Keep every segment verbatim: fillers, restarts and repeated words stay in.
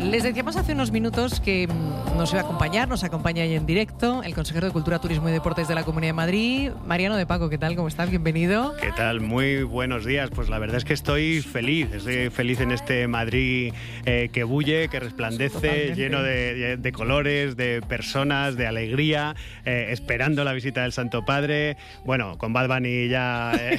Les decíamos hace unos minutos que nos iba a acompañar, nos acompaña ahí en directo el consejero de Cultura, Turismo y Deportes de la Comunidad de Madrid, Mariano de Paco. ¿Qué tal? ¿Cómo estás? Bienvenido. ¿Qué tal? Muy buenos días. Pues la verdad es que estoy feliz, estoy feliz en este Madrid eh, que bulle, que resplandece, totalmente, lleno de, de colores, de personas, de alegría, eh, esperando la visita del Santo Padre. Bueno, con Bad Bunny ya... Eh.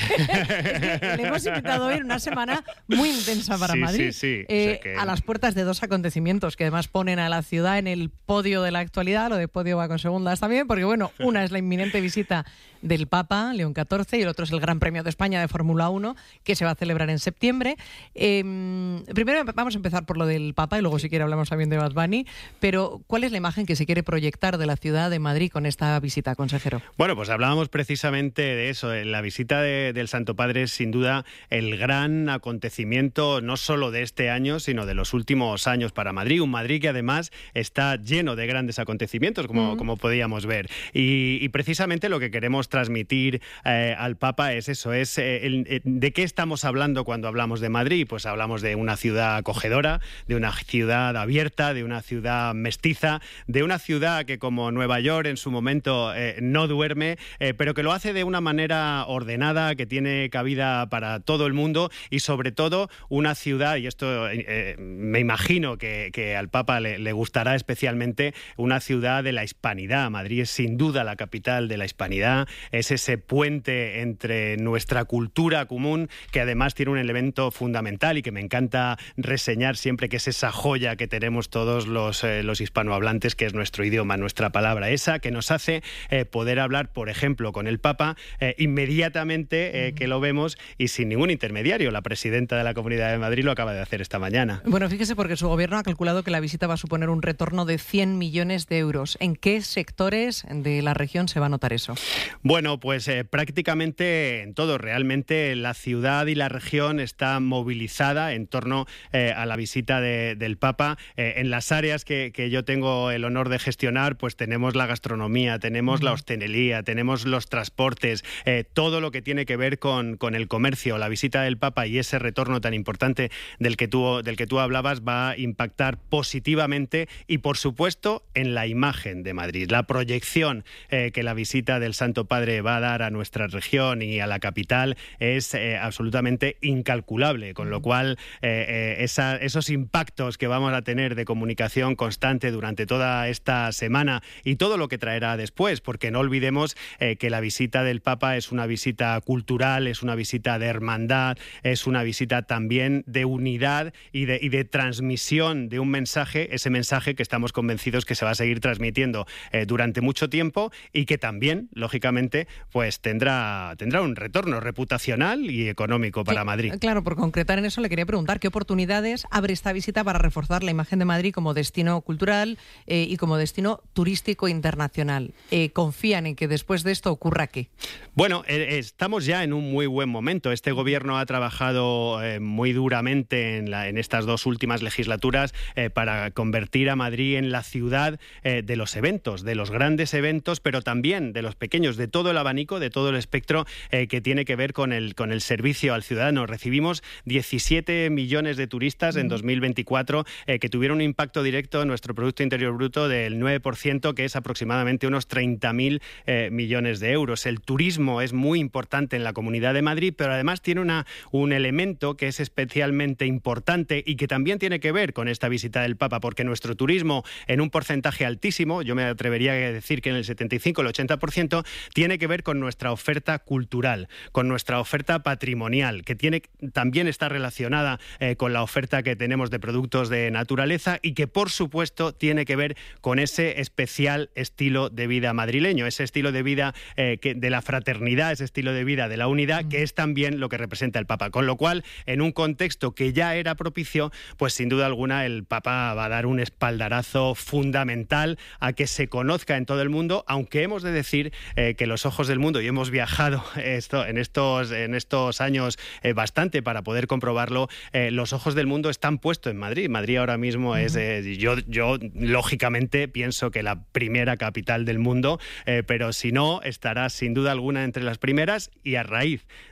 Le hemos invitado hoy en una semana muy intensa para sí, Madrid. Sí, sí, eh, o sea que... A las puertas de dos acontecimientos que además ponen a la ciudad en el podio de la actualidad. Lo de podio va con segundas también, porque bueno, una es la inminente visita del Papa León catorce y el otro es el Gran Premio de España de Fórmula uno, que se va a celebrar en septiembre. Eh, primero vamos a empezar por lo del Papa y luego si quiere hablamos también de Bad Bunny, pero ¿cuál es la imagen que se quiere proyectar de la ciudad de Madrid con esta visita, consejero? Bueno, pues hablábamos precisamente de eso. La visita de, del Santo Padre es sin duda el gran acontecimiento no solo de este año, sino de los últimos años para Madrid. Un Madrid que además está lleno de grandes acontecimientos, como, mm. como podíamos ver. Y, y precisamente lo que queremos transmitir eh, al Papa es eso, es eh, el, eh, de qué estamos hablando cuando hablamos de Madrid. Pues hablamos de una ciudad acogedora, de una ciudad abierta, de una ciudad mestiza, de una ciudad que como Nueva York en su momento eh, no duerme, eh, pero que lo hace de una manera ordenada, que tiene cabida para todo el mundo y sobre todo una ciudad, y esto eh, me imagino que, que al Papa le, le gustará especialmente, una ciudad de la hispanidad. Madrid es sin duda la capital de la hispanidad, es ese puente entre nuestra cultura común que además tiene un elemento fundamental y que me encanta reseñar siempre, que es esa joya que tenemos todos los, eh, los hispanohablantes, que es nuestro idioma, nuestra palabra, esa que nos hace eh, poder hablar, por ejemplo, con el Papa eh, inmediatamente eh, que lo vemos y sin ningún intermediario. La presidenta de la Comunidad de Madrid lo acaba de hacer esta mañana. Bueno, fíjese, porque su gobierno ha calculado que la visita va a suponer un retorno de cien millones de euros. ¿En qué sectores de la región se va a notar eso? Bueno, pues eh, prácticamente en todo. Realmente la ciudad y la región está movilizada en torno eh, a la visita de, del Papa. Eh, en las áreas que, que yo tengo el honor de gestionar, pues tenemos la gastronomía, tenemos uh-huh. la hostelería, tenemos los transportes, eh, todo lo que tiene que ver con, con el comercio. La visita del Papa y ese retorno tan importante del que tú, del que tú hablabas va a impactar positivamente y, por supuesto, en la imagen de Madrid. La proyección eh, que la visita del Santo Padre va a dar a nuestra región y a la capital es eh, absolutamente incalculable, con lo cual eh, eh, esa, esos impactos que vamos a tener de comunicación constante durante toda esta semana y todo lo que traerá después, porque no olvidemos eh, que la visita del Papa es una visita cultural, es una visita de hermandad, es una visita también de unidad y de, y de transmisión de un mensaje, ese mensaje que estamos convencidos que se va a seguir transmitiendo eh, durante mucho tiempo y que también, lógicamente, pues tendrá, tendrá un retorno reputacional y económico para Madrid. Claro, por concretar en eso le quería preguntar qué oportunidades abre esta visita para reforzar la imagen de Madrid como destino cultural eh, y como destino turístico internacional. Eh, ¿Confían en que después de esto ocurra qué? Bueno, eh, estamos ya en un muy buen momento. Este gobierno ha trabajado eh, muy duramente en, la, en estas dos últimas legislaturas eh, para convertir a Madrid en la ciudad eh, de los eventos, de los grandes eventos, pero también de los pequeños, de todo el abanico, de todo el espectro eh, que tiene que ver con el, con el servicio al ciudadano. Recibimos diecisiete millones de turistas en dos mil veinticuatro eh, que tuvieron un impacto directo en nuestro Producto Interior Bruto del nueve por ciento, que es aproximadamente unos treinta mil eh, millones de euros. El turismo es muy importante en la Comunidad de Madrid, pero además tiene una, un elemento que es especialmente importante y que también tiene que ver con esta visita del Papa, porque nuestro turismo, en un porcentaje altísimo, yo me atrevería a decir que en el setenta y cinco, el ochenta por ciento, tiene que ver con nuestra oferta cultural, con nuestra oferta patrimonial, que tiene, también está relacionada eh, con la oferta que tenemos de productos de naturaleza y que, por supuesto, tiene que ver con ese especial estilo de vida madrileño, ese estilo de vida eh, que, de la fraternidad, ese estilo de vida de la unidad, que es también lo que representa el Papa. Con lo cual, en un contexto que ya era propicio, pues sin duda alguna el Papa va a dar un espaldarazo fundamental a que se conozca en todo el mundo, aunque hemos de decir eh, que los ojos del mundo, y hemos viajado esto, en, estos, en estos años eh, bastante para poder comprobarlo, eh, los ojos del mundo están puestos en Madrid. Madrid ahora mismo uh-huh. es, eh, yo, yo lógicamente pienso que la primera capital del mundo, eh, pero si no, estará sin duda alguna entre las primeras, y a raíz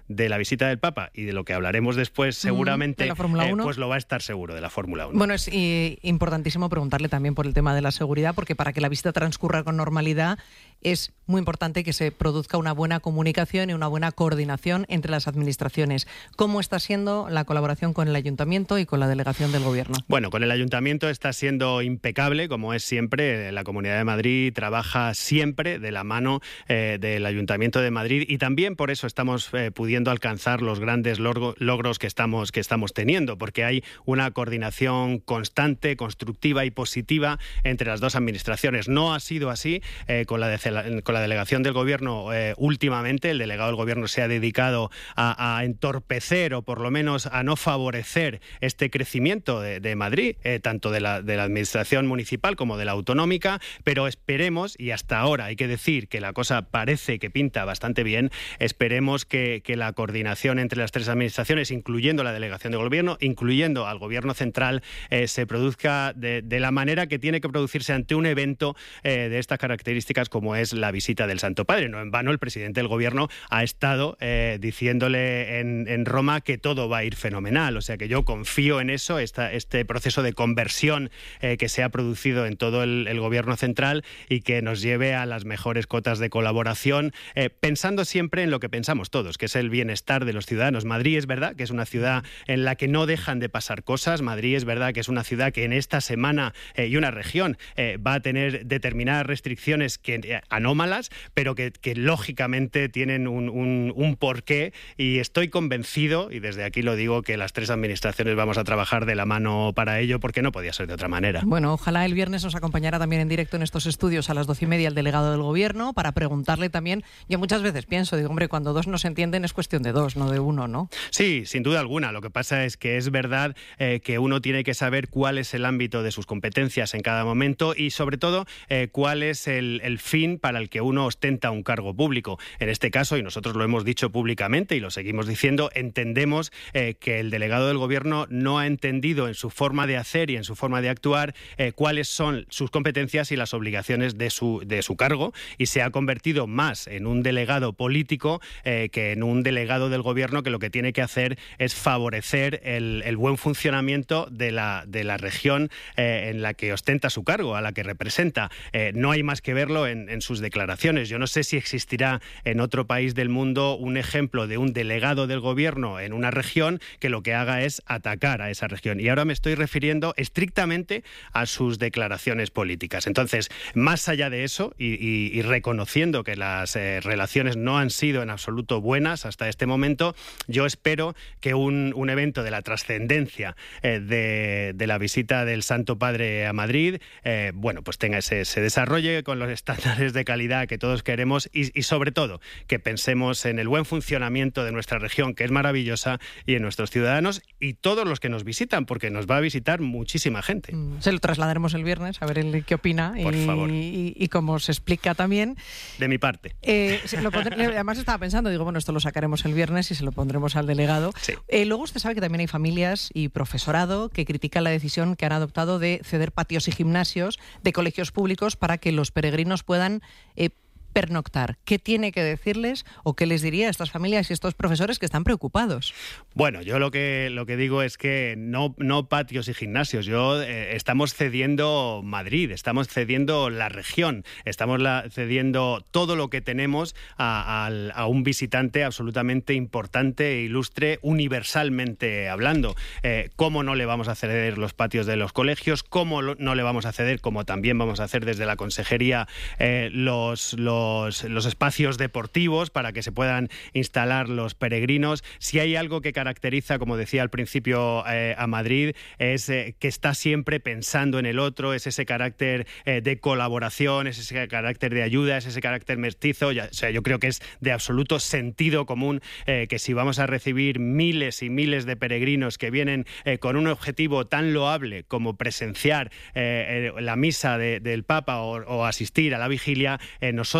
de la visita del Papa y de lo que hablaremos después seguramente, mm, de la Fórmula uno. Eh, pues lo va a estar seguro de la Fórmula uno. Bueno, es eh, importantísimo preguntarle también por el tema de la seguridad, porque para que la visita transcurra con normalidad es muy importante que se produzca una buena comunicación y una buena coordinación entre las administraciones. ¿Cómo está siendo la colaboración con el Ayuntamiento y con la delegación del Gobierno? Bueno, con el Ayuntamiento está siendo impecable, como es siempre. La Comunidad de Madrid trabaja siempre de la mano eh, del Ayuntamiento de Madrid y también por eso estamos eh, pudiendo alcanzar los grandes logro, logros que estamos, que estamos teniendo, porque hay una coordinación constante, constructiva y positiva entre las dos administraciones. No ha sido así eh, con, la de, con la delegación del Gobierno eh, últimamente. El delegado del Gobierno se ha dedicado a, a entorpecer o por lo menos a no favorecer este crecimiento de, de Madrid, eh, tanto de la, de la administración municipal como de la autonómica, pero esperemos, y hasta ahora hay que decir que la cosa parece que pinta bastante bien, esperemos que, que la coordinación entre las tres administraciones, incluyendo la delegación del Gobierno, incluyendo al Gobierno central, eh, se produzca de, de la manera que tiene que producirse ante un evento eh, de estas características como es la visita del Santo Padre. No en vano el presidente del Gobierno ha estado eh, diciéndole en, en Roma que todo va a ir fenomenal, o sea que yo confío en eso, esta, este proceso de conversión eh, que se ha producido en todo el, el Gobierno central y que nos lleve a las mejores cotas de colaboración, eh, pensando siempre en lo que pensamos todos, que es el bienestar de los ciudadanos. Madrid es verdad que es una ciudad en la que no dejan de pasar cosas. Madrid es verdad que es una ciudad que en esta semana eh, y una región eh, va a tener determinadas restricciones que, eh, anómalas, pero que, que lógicamente tienen un, un, un porqué, y estoy convencido, y desde aquí lo digo, que las tres administraciones vamos a trabajar de la mano para ello, porque no podía ser de otra manera. Bueno, ojalá el viernes nos acompañará también en directo en estos estudios a las doce y media el delegado del Gobierno para preguntarle también. Yo muchas veces pienso, digo, hombre, cuando dos no se entienden es cuestión de dos, no de uno, ¿no? Sí, sin duda alguna. Lo que pasa es que es verdad eh, que uno tiene que saber cuál es el ámbito de sus competencias en cada momento y, sobre todo, eh, cuál es el, el fin para el que uno ostenta un cargo público. En este caso, y nosotros lo hemos dicho públicamente y lo seguimos diciendo, entendemos eh, que el delegado del Gobierno no ha entendido en su forma de hacer y en su forma de actuar eh, cuáles son sus competencias y las obligaciones de su, de su cargo, y se ha convertido más en un delegado político eh, que en un delegado del Gobierno que lo que tiene que hacer es favorecer el, el buen funcionamiento de la, de la región eh, en la que ostenta su cargo, a la que representa. Eh, no hay más que verlo en, en sus declaraciones. Yo no sé si existirá en otro país del mundo un ejemplo de un delegado del Gobierno en una región que lo que haga es atacar a esa región. Y ahora me estoy refiriendo estrictamente a sus declaraciones políticas. Entonces, más allá de eso, y, y, y reconociendo que las eh, relaciones no han sido en absoluto buenas hasta este momento, yo espero que un, un evento de la trascendencia eh, de, de la visita del Santo Padre a Madrid, eh, bueno, pues tenga ese, se desarrolle con los estándares de calidad que todos queremos y, y sobre todo que pensemos en el buen funcionamiento de nuestra región, que es maravillosa, y en nuestros ciudadanos y todos los que nos visitan, porque nos va a visitar muchísima gente. Se lo trasladaremos el viernes, a ver el, qué opina. Por y, favor. Y, y como se explica también. De mi parte. Eh, lo pondré, además estaba pensando, digo, bueno, esto lo sacaremos el viernes y se lo pondremos al delegado. Sí. Eh, luego usted sabe que también hay familias y profesorado que critican la decisión que han adoptado de ceder patios y gimnasios de colegios públicos para que los peregrinos puedan eh, pernoctar. ¿Qué tiene que decirles o qué les diría a estas familias y a estos profesores que están preocupados? Bueno, yo lo que lo que digo es que no, no patios y gimnasios. Yo eh, estamos cediendo Madrid, estamos cediendo la región, estamos la, cediendo todo lo que tenemos a, a, a un visitante absolutamente importante e ilustre, universalmente hablando. Eh, ¿Cómo no le vamos a ceder los patios de los colegios? ¿Cómo lo, no le vamos a ceder, como también vamos a hacer desde la consejería, eh, los, los Los, los espacios deportivos para que se puedan instalar los peregrinos? Si hay algo que caracteriza, como decía al principio, eh, a Madrid, es eh, que está siempre pensando en el otro, es ese carácter eh, de colaboración, es ese carácter de ayuda, es ese carácter mestizo. Ya, o sea, yo creo que es de absoluto sentido común eh, que si vamos a recibir miles y miles de peregrinos que vienen eh, con un objetivo tan loable como presenciar eh, eh, la misa de, del Papa o, o asistir a la vigilia, eh, nosotros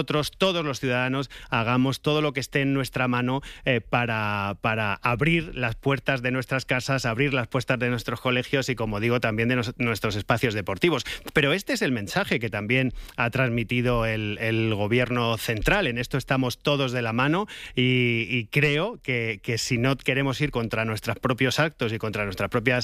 nosotros, todos los ciudadanos, hagamos todo lo que esté en nuestra mano eh, para, para abrir las puertas de nuestras casas, abrir las puertas de nuestros colegios y, como digo, también de nos, nuestros espacios deportivos. Pero este es el mensaje que también ha transmitido el, el gobierno central. En esto estamos todos de la mano y, y creo que, que si no queremos ir contra nuestros propios actos y contra nuestras propias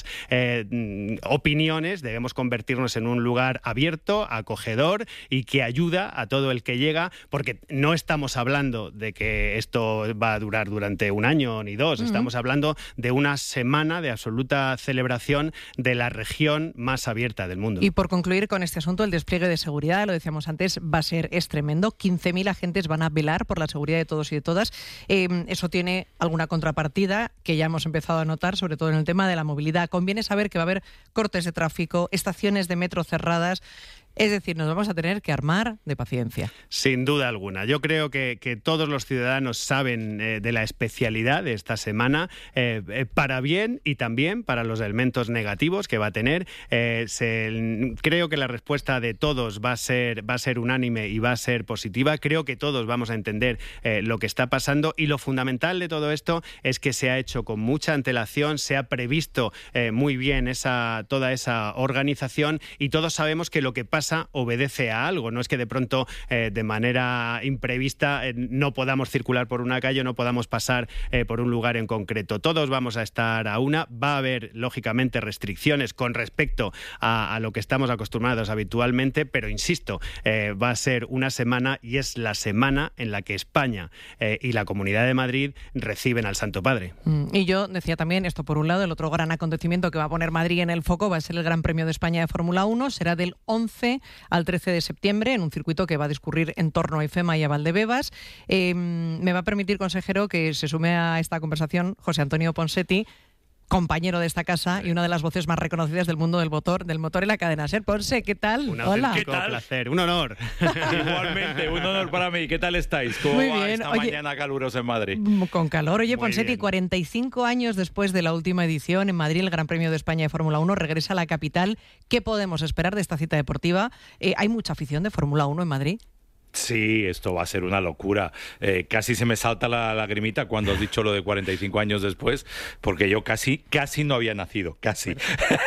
eh, opiniones, debemos convertirnos en un lugar abierto, acogedor y que ayuda a todo el que llega, porque no estamos hablando de que esto va a durar durante un año ni dos, uh-huh. Estamos hablando de una semana de absoluta celebración de la región más abierta del mundo. Y por concluir con este asunto, el despliegue de seguridad, lo decíamos antes, va a ser es tremendo. quince mil agentes van a velar por la seguridad de todos y de todas. Eh, eso tiene alguna contrapartida que ya hemos empezado a notar, sobre todo en el tema de la movilidad. Conviene saber que va a haber cortes de tráfico, estaciones de metro cerradas. Es decir, nos vamos a tener que armar de paciencia. Sin duda alguna. Yo creo que, que todos los ciudadanos saben eh, de la especialidad de esta semana, eh, eh, para bien y también para los elementos negativos que va a tener. Eh, se, creo que la respuesta de todos va a ser, va a ser unánime y va a ser positiva. Creo que todos vamos a entender eh, lo que está pasando, y lo fundamental de todo esto es que se ha hecho con mucha antelación, se ha previsto eh, muy bien esa, toda esa organización, y todos sabemos que lo que pasa obedece a algo. No es que de pronto, eh, de manera imprevista, eh, no podamos circular por una calle o no podamos pasar eh, por un lugar en concreto. Todos vamos a estar a una. Va a haber, lógicamente, restricciones con respecto a, a lo que estamos acostumbrados habitualmente, pero insisto, eh, va a ser una semana, y es la semana en la que España eh, y la Comunidad de Madrid reciben al Santo Padre. Mm, y yo decía también, esto por un lado, el otro gran acontecimiento que va a poner Madrid en el foco va a ser el Gran Premio de España de Fórmula uno. Será del once al trece de septiembre, en un circuito que va a discurrir en torno a IFEMA y a Valdebebas. Eh, me va a permitir, consejero, que se sume a esta conversación José Antonio Ponseti, compañero de esta casa y una de las voces más reconocidas del mundo del motor, del motor y la cadena SER. Ponce, ¿qué tal? Un Hola. ¿Qué tal? Placer, un honor. Igualmente, un honor para mí. ¿Qué tal estáis? ¿Cómo Muy va bien. esta Oye, mañana calurosa en Madrid? Con calor. Oye, Muy Ponseti, bien. cuarenta y cinco años después de la última edición en Madrid, el Gran Premio de España de Fórmula uno regresa a la capital. ¿Qué podemos esperar de esta cita deportiva? Eh, ¿Hay mucha afición de Fórmula uno en Madrid? Sí, esto va a ser una locura. Eh, casi se me salta la lagrimita cuando has dicho lo de cuarenta y cinco años después, porque yo casi, casi no había nacido, casi.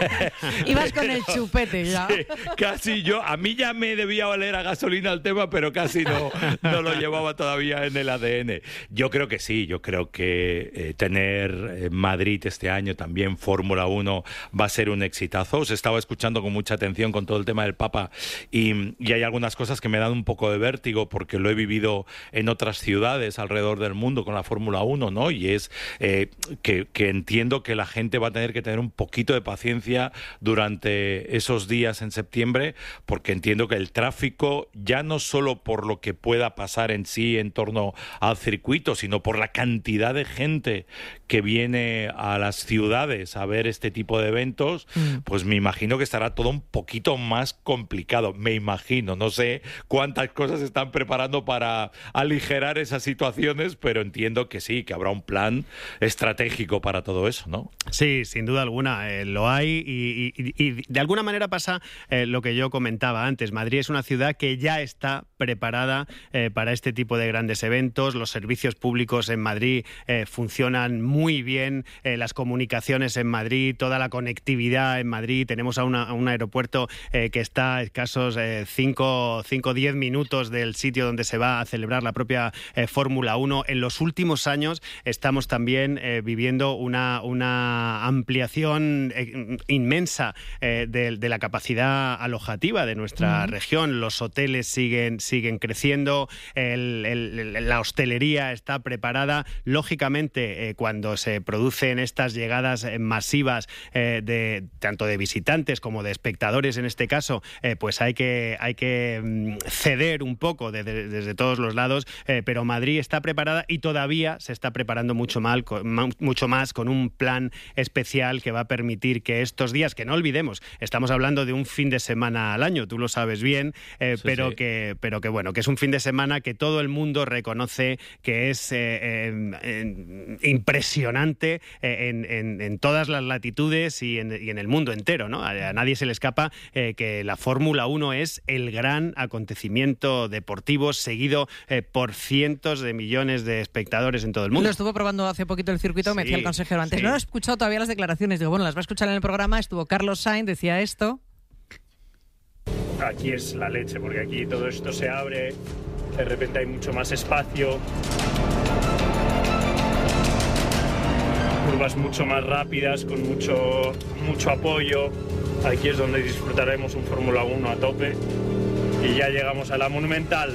Ibas con el chupete ya. Sí, casi yo. A mí ya me debía valer a gasolina el tema, pero casi no, no lo llevaba todavía en el A D N. Yo creo que sí, yo creo que eh, tener eh, Madrid este año también, Fórmula uno, va a ser un exitazo. Os estaba escuchando con mucha atención con todo el tema del Papa, y, y hay algunas cosas que me dan un poco de vértigo, porque lo he vivido en otras ciudades alrededor del mundo con la Fórmula uno, ¿no? Y es eh, que, que entiendo que la gente va a tener que tener un poquito de paciencia durante esos días en septiembre, porque entiendo que el tráfico, ya no solo por lo que pueda pasar en sí en torno al circuito, sino por la cantidad de gente que viene a las ciudades a ver este tipo de eventos, mm. pues me imagino que estará todo un poquito más complicado. Me imagino, no sé cuántas cosas están preparando para aligerar esas situaciones, pero entiendo que sí, que habrá un plan estratégico para todo eso, ¿no? Sí, sin duda alguna, eh, lo hay, y, y, y de alguna manera pasa eh, lo que yo comentaba antes. Madrid es una ciudad que ya está preparada eh, para este tipo de grandes eventos. Los servicios públicos en Madrid eh, funcionan muy bien, eh, las comunicaciones en Madrid, toda la conectividad en Madrid. Tenemos a, una, a un aeropuerto eh, que está a escasos cinco o diez minutos del sitio donde se va a celebrar la propia eh, Fórmula uno. En los últimos años estamos también eh, viviendo una, una ampliación eh, inmensa eh, de, de la capacidad alojativa de nuestra uh-huh. región. Los hoteles siguen, siguen creciendo, el, el, la hostelería está preparada. Lógicamente, eh, cuando se producen estas llegadas eh, masivas eh, de tanto de visitantes como de espectadores, en este caso, eh, pues hay que, hay que mm, ceder un poco de, de, desde todos los lados, eh, pero Madrid está preparada y todavía se está preparando mucho, mal, con, mucho más con un plan especial que va a permitir que estos días, que no olvidemos, estamos hablando de un fin de semana al año, tú lo sabes bien, eh, sí, pero, sí. Que, pero que bueno, que es un fin de semana que todo el mundo reconoce que es eh, eh, impresionante eh, en, en, en todas las latitudes y en, y en el mundo entero, ¿no? A, a nadie se le escapa eh, que la Fórmula uno es el gran acontecimiento deportivo, seguido eh, por cientos de millones de espectadores en todo el mundo. Lo estuvo probando hace poquito el circuito, sí, me decía el consejero antes. Sí. No he escuchado todavía las declaraciones. Digo, bueno, las va a escuchar en el programa. Estuvo Carlos Sainz, decía esto. Aquí es la leche, porque aquí todo esto se abre, de repente hay mucho más espacio, curvas mucho más rápidas, con mucho, mucho apoyo. Aquí es donde disfrutaremos un Fórmula uno a tope y ya llegamos a la Monumental.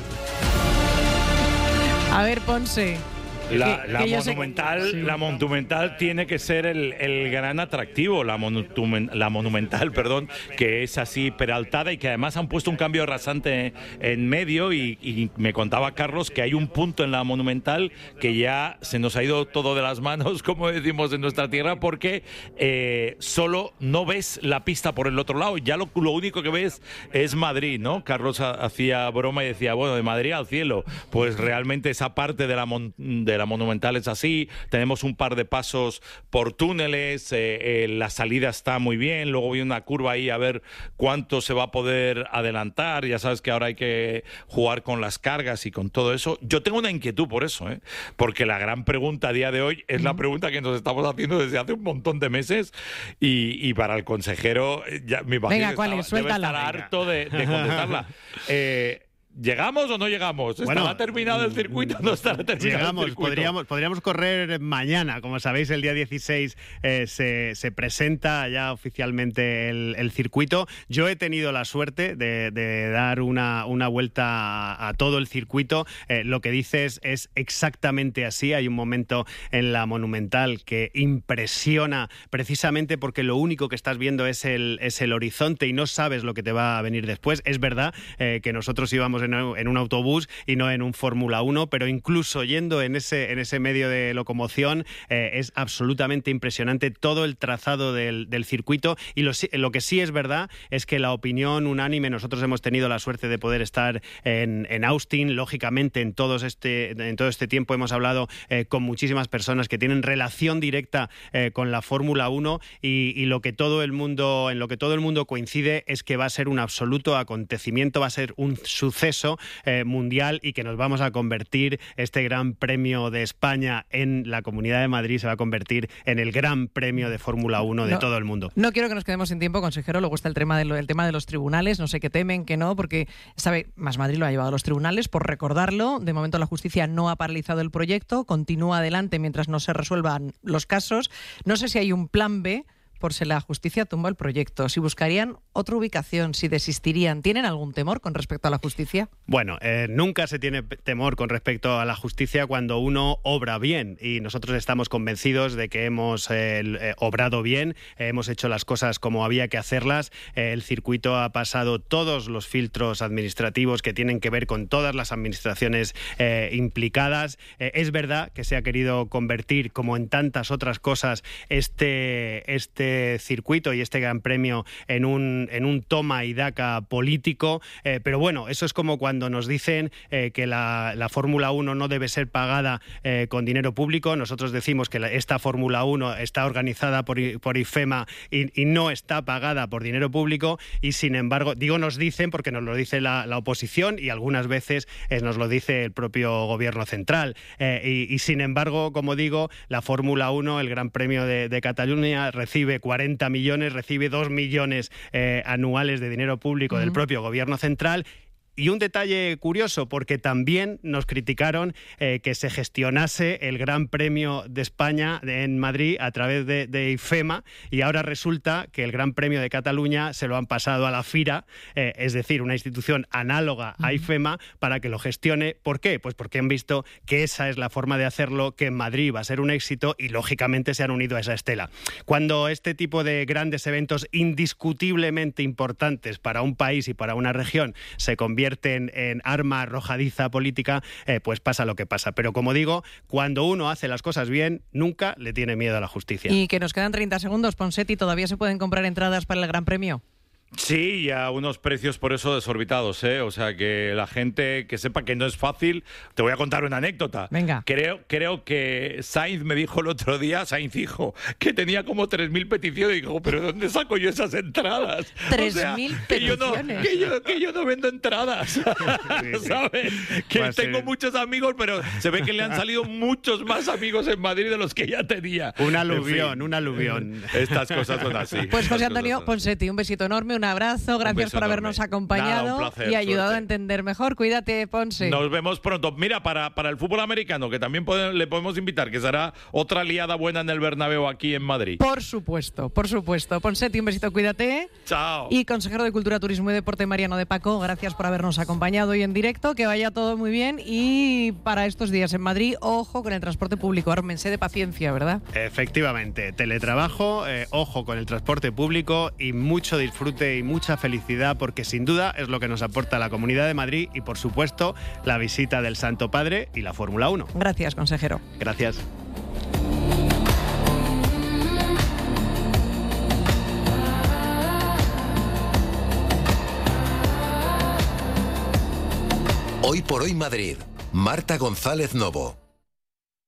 A ver, Ponce. La, que, la, que monumental, sé que... sí. la Monumental tiene que ser el, el gran atractivo, la, monumen, la Monumental, perdón, que es así peraltada y que además han puesto un cambio rasante en medio y, y me contaba Carlos que hay un punto en la Monumental que ya se nos ha ido todo de las manos, como decimos en nuestra tierra, porque eh, solo no ves la pista por el otro lado, ya lo, lo único que ves es Madrid, ¿no? Carlos hacía broma y decía, bueno, de Madrid al cielo, pues realmente esa parte de la mon, de la Monumental es así, tenemos un par de pasos por túneles, eh, eh, la salida está muy bien, luego viene una curva ahí a ver cuánto se va a poder adelantar, ya sabes que ahora hay que jugar con las cargas y con todo eso. Yo tengo una inquietud por eso, ¿eh? Porque la gran pregunta a día de hoy es la pregunta que nos estamos haciendo desde hace un montón de meses y, y para el consejero ya me imagino Venga, que ¿cuál estaba, es? Suéltala. Debe estar harto de, de contestarla. Eh, ¿Llegamos o no llegamos? ¿Estará bueno, terminado el circuito o no estará terminado llegamos, el circuito? Podríamos, podríamos correr mañana. Como sabéis, el día dieciséis eh, se, se presenta ya oficialmente el, el circuito. Yo he tenido la suerte de, de dar una, una vuelta a, a todo el circuito. Eh, lo que dices es exactamente así. Hay un momento en la Monumental que impresiona precisamente porque lo único que estás viendo es el, es el horizonte y no sabes lo que te va a venir después. Es verdad eh, que nosotros íbamos en, en un autobús y no en un Fórmula uno, pero incluso yendo en ese, en ese medio de locomoción eh, es absolutamente impresionante todo el trazado del, del circuito y lo, lo que sí es verdad es que la opinión unánime, nosotros hemos tenido la suerte de poder estar en, en Austin, lógicamente en, todos este, en todo este tiempo hemos hablado eh, con muchísimas personas que tienen relación directa eh, con la Fórmula uno y, y lo que todo el mundo, en lo que todo el mundo coincide es que va a ser un absoluto acontecimiento, va a ser un suceso Eh, mundial y que nos vamos a convertir, este Gran Premio de España en la Comunidad de Madrid se va a convertir en el Gran Premio de Fórmula uno de no, todo el mundo. No quiero que nos quedemos sin tiempo, consejero, luego está el tema, de lo, el tema de los tribunales, no sé qué temen, que no, porque, sabe, Más Madrid lo ha llevado a los tribunales, por recordarlo, de momento la justicia no ha paralizado el proyecto, continúa adelante mientras no se resuelvan los casos, no sé si hay un plan B, por si la justicia tumba el proyecto, si buscarían otra ubicación, si desistirían. ¿Tienen algún temor con respecto a la justicia? Bueno, eh, nunca se tiene temor con respecto a la justicia cuando uno obra bien y nosotros estamos convencidos de que hemos eh, eh, obrado bien, eh, hemos hecho las cosas como había que hacerlas, eh, el circuito ha pasado todos los filtros administrativos que tienen que ver con todas las administraciones eh, implicadas. Eh, es verdad que se ha querido convertir, como en tantas otras cosas, este... este circuito y este Gran Premio en un, en un toma y daca político, eh, pero bueno, eso es como cuando nos dicen eh, que la, la Fórmula uno no debe ser pagada eh, con dinero público. Nosotros decimos que la, esta Fórmula uno está organizada por, por IFEMA y, y no está pagada por dinero público y sin embargo, digo nos dicen porque nos lo dice la, la oposición y algunas veces eh, nos lo dice el propio gobierno central eh, y, y sin embargo, como digo, la Fórmula uno, el Gran Premio de, de Cataluña recibe cuarenta millones, recibe dos millones eh, anuales de dinero público uh-huh. del propio gobierno central. Y un detalle curioso, porque también nos criticaron eh, que se gestionase el Gran Premio de España en Madrid a través de, de IFEMA y ahora resulta que el Gran Premio de Cataluña se lo han pasado a la FIRA, eh, es decir, una institución análoga a IFEMA para que lo gestione. ¿Por qué? Pues porque han visto que esa es la forma de hacerlo, que en Madrid va a ser un éxito y lógicamente se han unido a esa estela. Cuando este tipo de grandes eventos indiscutiblemente importantes para un país y para una región se convierten En, en arma arrojadiza política, eh, pues pasa lo que pasa. Pero como digo, cuando uno hace las cosas bien, nunca le tiene miedo a la justicia. Y que nos quedan treinta segundos, Ponseti, ¿todavía se pueden comprar entradas para el Gran Premio? Sí, y a unos precios por eso desorbitados, ¿eh? O sea, que la gente que sepa que no es fácil. Te voy a contar una anécdota. Venga. Creo, creo que Sainz me dijo el otro día, Sainz hijo, que tenía como tres mil peticiones. Y digo, ¿pero dónde saco yo esas entradas? tres O mil sea, que yo no, peticiones. que yo, que yo no vendo entradas. Sí, sí. ¿Sabes? Que Pues tengo sí. muchos amigos, pero se ve que le han salido muchos más amigos en Madrid de los que ya tenía. Un En aluvión, fin. un aluvión. Estas cosas son así. Pues José Estas Antonio cosas son así. Ponsetti, un besito enorme, un abrazo, gracias beso por habernos enorme. acompañado Nada, un placer, y ayudado suerte. a entender mejor. Cuídate, Ponce. Nos vemos pronto. Mira, para, para el fútbol americano, que también pode- le podemos invitar, que será otra liada buena en el Bernabéu aquí en Madrid. Por supuesto, por supuesto. Ponsetti, un besito, cuídate. Chao. Y consejero de Cultura, Turismo y Deporte, Mariano de Paco, gracias por habernos acompañado hoy en directo, que vaya todo muy bien. Y para estos días en Madrid, ojo con el transporte público, ármense de paciencia, ¿verdad? Efectivamente, teletrabajo, eh, ojo con el transporte público y mucho disfrute y mucha felicidad, porque sin duda es lo que nos aporta la Comunidad de Madrid y, por supuesto, la visita del Santo Padre y la Fórmula uno. Gracias, consejero. Gracias. Hoy por hoy Madrid. Marta González Novo.